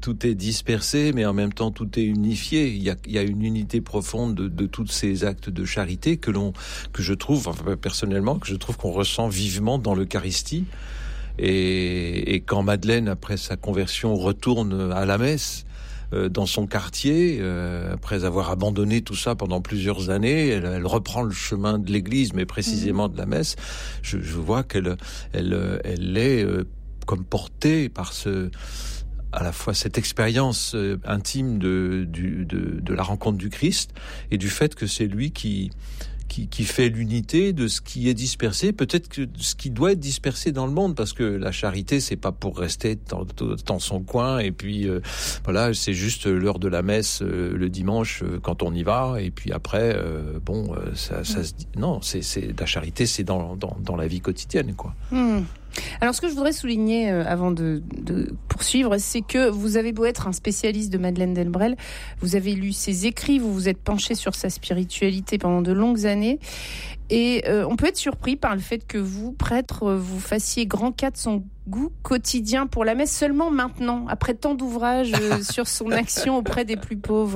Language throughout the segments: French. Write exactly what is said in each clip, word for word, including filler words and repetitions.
tout est dispersé, mais en même temps tout est unifié. Il y a, il y a une unité profonde de, de tous ces actes de charité que l'on, que je trouve, enfin, personnellement, que je trouve qu'on ressent vivement dans l'Eucharistie. Et, et quand Madeleine, après sa conversion, retourne à la messe, euh, dans son quartier, euh, après avoir abandonné tout ça pendant plusieurs années, elle, elle reprend le chemin de l'église, mais précisément de la messe. Je, je vois qu'elle, elle, elle est euh, comme portée par ce, à la fois cette expérience euh, intime de, du, de, de la rencontre du Christ et du fait que c'est lui qui Qui, qui fait l'unité de ce qui est dispersé, peut-être que ce qui doit être dispersé dans le monde, parce que la charité, c'est pas pour rester dans, dans son coin, et puis euh, voilà, c'est juste l'heure de la messe euh, le dimanche euh, quand on y va, et puis après, euh, bon, euh, ça, ça se dit. Non, c'est, c'est la charité, c'est dans, dans, dans la vie quotidienne, quoi. Mmh. Alors, ce que je voudrais souligner euh, avant de, de poursuivre, c'est que vous avez beau être un spécialiste de Madeleine Delbrel, vous avez lu ses écrits, vous vous êtes penché sur sa spiritualité pendant de longues années, et euh, on peut être surpris par le fait que vous, prêtre, vous fassiez grand cas de son goût quotidien pour la messe seulement maintenant, après tant d'ouvrages euh, sur son action auprès des plus pauvres.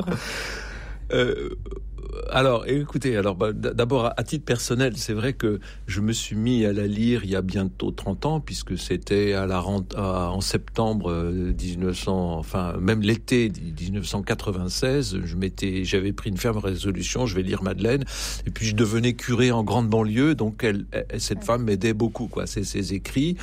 Euh... Alors, écoutez, alors bah, d'abord, à titre personnel, c'est vrai que je me suis mis à la lire il y a bientôt trente ans, puisque c'était à la rente, à, en septembre dix-neuf cents, enfin, même l'été dix-neuf cent quatre-vingt-seize, je m'étais, j'avais pris une ferme résolution, je vais lire Madeleine, et puis je devenais curé en grande banlieue, donc elle, elle, cette femme m'aidait beaucoup, quoi, c'est ses écrits.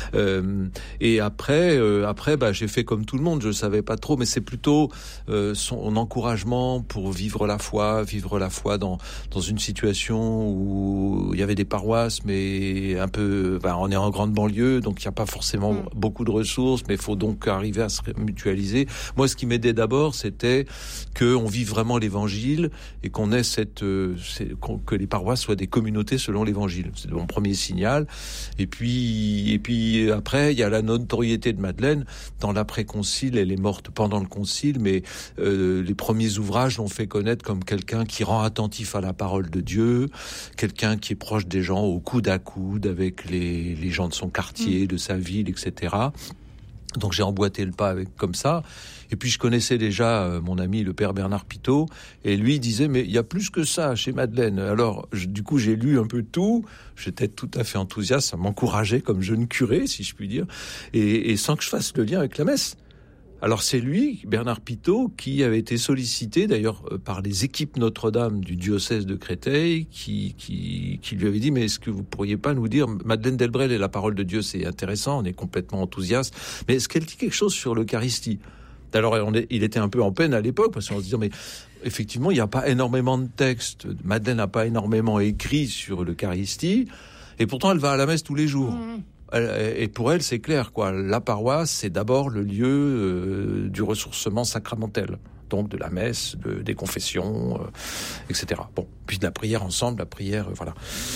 Euh, et après, euh, après, bah, j'ai fait comme tout le monde, je savais pas trop, mais c'est plutôt euh, son encouragement pour vivre la foi, vivre la foi dans dans une situation où il y avait des paroisses, mais un peu, ben, on est en grande banlieue, donc il n'y a pas forcément mmh. beaucoup de ressources, mais il faut donc arriver à se mutualiser. Moi, ce qui m'aidait d'abord, c'était qu'on vive vraiment l'évangile et qu'on ait cette, euh, qu'on, que les paroisses soient des communautés selon l'évangile. C'est mon premier signal. Et puis, et puis après, il y a la notoriété de Madeleine. Dans l'après-concile, elle est morte pendant le concile, mais euh, les premiers ouvrages l'ont fait connaître comme quelqu'un qui rend attentif à la parole de Dieu, quelqu'un qui est proche des gens au coude à coude avec les, les gens de son quartier, mmh. de sa ville, et cetera. Donc j'ai emboîté le pas avec, comme ça. Et puis je connaissais déjà euh, mon ami le père Bernard Pitot, et lui disait mais il y a plus que ça chez Madeleine. Alors je, du coup j'ai lu un peu tout, j'étais tout à fait enthousiaste, ça m'encourageait comme jeune curé si je puis dire, et, et sans que je fasse le lien avec la messe. Alors c'est lui, Bernard Pitot, qui avait été sollicité d'ailleurs par les équipes Notre-Dame du diocèse de Créteil, qui, qui, qui lui avait dit mais est-ce que vous pourriez pas nous dire, Madeleine Delbrel et la parole de Dieu c'est intéressant, on est complètement enthousiaste, mais est-ce qu'elle dit quelque chose sur l'Eucharistie? Alors on est, il était un peu en peine à l'époque parce qu'on se disait mais effectivement il n'y a pas énormément de textes, Madeleine n'a pas énormément écrit sur l'Eucharistie, et pourtant elle va à la messe tous les jours. Mmh. Et pour elle, c'est clair, quoi. La paroisse, c'est d'abord le lieu euh, du ressourcement sacramentel, donc de la messe, de, des confessions, euh, et cetera. Bon, puis de la prière ensemble, la prière, euh, voilà.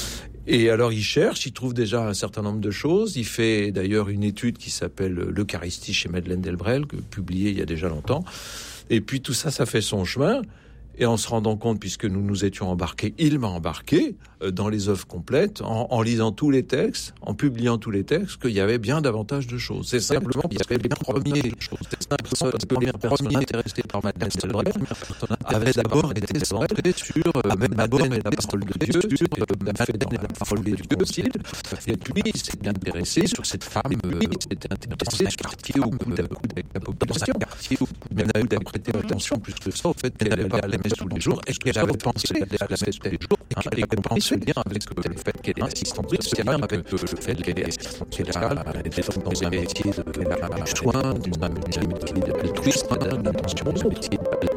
Et alors, il cherche, il trouve déjà un certain nombre de choses. Il fait d'ailleurs une étude qui s'appelle l'Eucharistie chez Madeleine Delbrel, que, publiée il y a déjà longtemps. Et puis tout ça, ça fait son chemin. Et en se rendant compte, puisque nous nous étions embarqués, il m'a embarqué euh, dans les œuvres complètes, en, en lisant tous les textes, en publiant tous les textes, qu'il y avait bien davantage de choses. C'est simplement parce que les premiers, c'est simplement parce que les premiers intéressés par Madeleine Delbrel avaient d'abord été centrés sur euh, même Madeleine et la parole de Dieu, sur euh, Madeleine et la parole de Dieu, et puis il s'est intéressé sur cette femme, euh, il s'est intéressé sur quartier au coude à coude avec la population, quartier au coude, mais il a prêté attention plus que ça au fait qu'elle n'allait pas à la messe tous les jours, est-ce qu'elle avait pensé à la messe tous les jours, et qu'elle avait pensé ce lien avec le fait qu'elle est assistante sociale, avec le fait qu'elle est assistante sociale, elle est dans un métier de soin, d'un métier d'altruisme, d'une intention, un métier